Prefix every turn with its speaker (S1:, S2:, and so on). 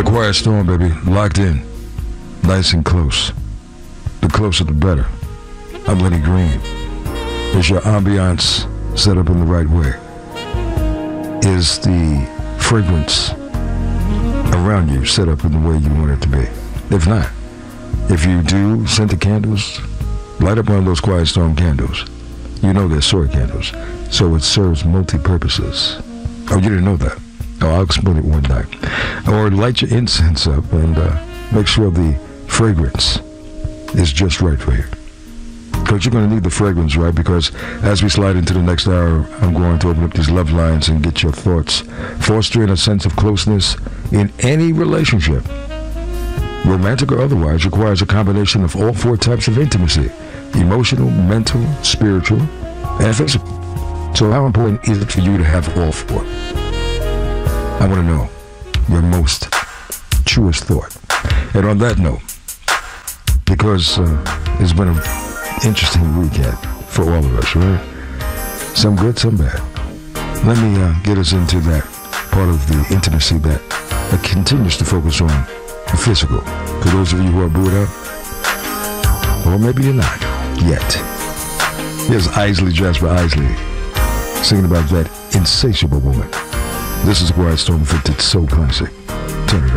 S1: The Quiet Storm, baby, locked in, nice and close. The closer the better. I'm Lenny Green. Is your ambiance set up in the right way? Is the fragrance around you set up in the way you want it to be? If not, if you do scented candles, light up one of those Quiet Storm candles. You know they're soy candles, so it serves multi-purposes. Oh, you didn't know that? Oh, I'll explain it one night. Or light your incense up and make sure the fragrance is just right for you. Because you're going to need the fragrance, right? Because as we slide into the next hour, I'm going to open up these love lines and get your thoughts. Fostering a sense of closeness in any relationship, romantic or otherwise, requires a combination of all four types of intimacy: emotional, mental, spiritual, and physical. So how important is it for you to have all four? I want to know your most truest thought. And on that note, because it's been an interesting weekend for all of us, right? Some good, some bad. Let me get us into that part of the intimacy that continues to focus on the physical. For those of you who are booed up, or maybe you're not yet. Here's Isley Jasper Isley singing about that insatiable woman. This is Quiet Storm 50 Soul Classic. Turn it up.